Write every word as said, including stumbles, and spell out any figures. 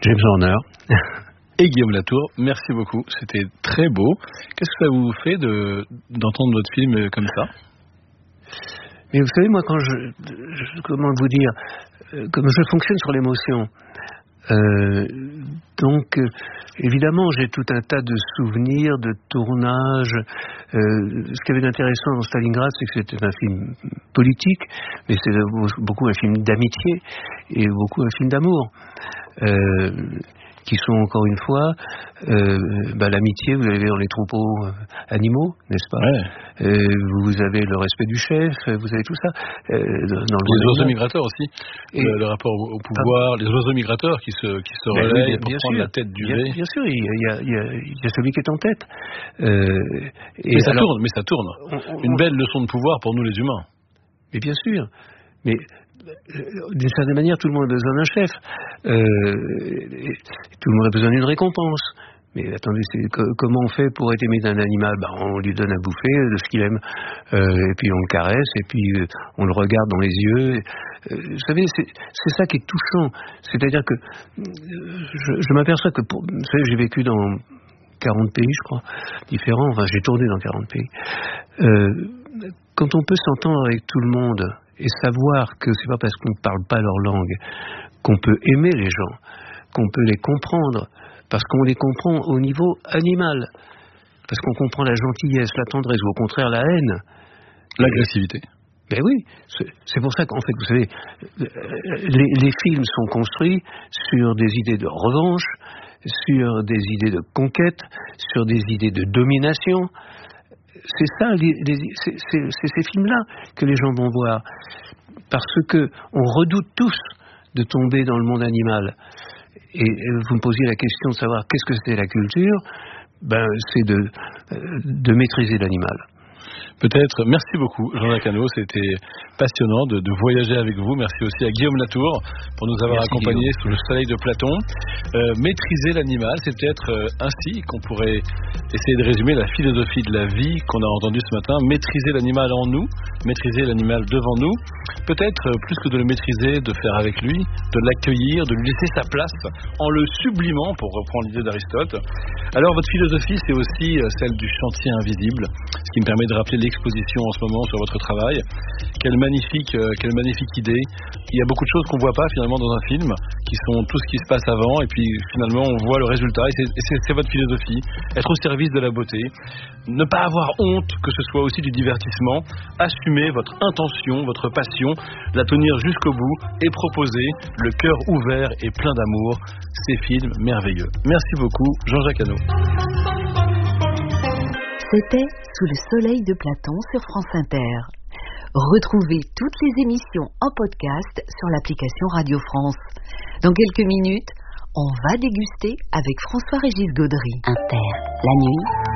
James Horner. Et Guillaume Latour, merci beaucoup, c'était très beau. Qu'est-ce que ça vous fait de, d'entendre votre film comme ça ? Mais vous savez, moi, quand je, je comment vous dire, euh, comme je fonctionne sur l'émotion, euh, donc euh, évidemment, j'ai tout un tas de souvenirs, de tournages. Euh, ce qui avait d'intéressant dans Stalingrad, c'est que c'était un film politique, mais c'est beaucoup un film d'amitié et beaucoup un film d'amour. Euh, qui sont encore une fois euh, bah, l'amitié, vous l'avez dans les troupeaux euh, animaux, n'est-ce pas ? Ouais. euh, Vous avez le respect du chef, vous avez tout ça. Euh, dans le les oiseaux migrateurs aussi, et le, le rapport au, au pouvoir, pardon. Les oiseaux migrateurs qui se, qui se ben, relaient oui, pour prendre sûr. la tête du bien, V. Bien sûr, il y, a, il, y a, il y a celui qui est en tête. Euh, et mais, ça alors, tourne, mais ça tourne, mais ça tourne. Une belle leçon de pouvoir pour nous les humains. Mais bien sûr. Mais d'une certaine manière, tout le monde a besoin d'un chef. Euh, tout le monde a besoin d'une récompense. Mais attendez, c'est, que, comment on fait pour être aimé d'un animal ? Ben, on lui donne à bouffer de ce qu'il aime, euh, et puis on le caresse, et puis euh, on le regarde dans les yeux. Euh, vous savez, c'est, c'est ça qui est touchant. C'est-à-dire que euh, je, je m'aperçois que, pour, vous savez, j'ai vécu dans quarante pays, je crois, différents. Enfin, j'ai tourné dans quarante pays. Euh, quand on peut s'entendre avec tout le monde et savoir que c'est pas parce qu'on ne parle pas leur langue qu'on peut aimer les gens, qu'on peut les comprendre, parce qu'on les comprend au niveau animal, parce qu'on comprend la gentillesse, la tendresse, ou au contraire la haine. L'agressivité. Ben oui, c'est, c'est pour ça qu'en fait, vous savez, les, les films sont construits sur des idées de revanche, sur des idées de conquête, sur des idées de domination. C'est ça, les, les, c'est, c'est, c'est ces films-là que les gens vont voir, parce que on redoute tous de tomber dans le monde animal. Et, et vous me posiez la question de savoir qu'est-ce que c'est la culture. Ben, c'est de, de maîtriser l'animal. Peut-être. Merci beaucoup, Jean-Jacques Hano. C'était passionnant de, de voyager avec vous. Merci aussi à Guillaume Latour pour nous avoir Merci, accompagnés Guillaume. sous le soleil de Platon. Euh, maîtriser l'animal, c'est peut-être euh, ainsi qu'on pourrait essayer de résumer la philosophie de la vie qu'on a entendue ce matin. Maîtriser l'animal en nous, maîtriser l'animal devant nous. Peut-être, euh, plus que de le maîtriser, de faire avec lui, de l'accueillir, de lui laisser sa place en le sublimant, pour reprendre l'idée d'Aristote. Alors, votre philosophie, c'est aussi euh, celle du chantier invisible, ce qui me permet de rappeler l'exposition en ce moment sur votre travail. Quelle magnifique, euh, quelle magnifique idée. Il y a beaucoup de choses qu'on ne voit pas finalement dans un film, qui sont tout ce qui se passe avant, et puis finalement on voit le résultat, et c'est, et c'est, c'est votre philosophie. Être au service de la beauté, ne pas avoir honte que ce soit aussi du divertissement, assumer votre intention, votre passion, la tenir jusqu'au bout, et proposer le cœur ouvert et plein d'amour, ces films merveilleux. Merci beaucoup, Jean-Jacques Hano. C'était Sous le soleil de Platon sur France Inter. Retrouvez toutes les émissions en podcast sur l'application Radio France. Dans quelques minutes, on va déguster avec François-Régis Gaudry. Inter, la nuit,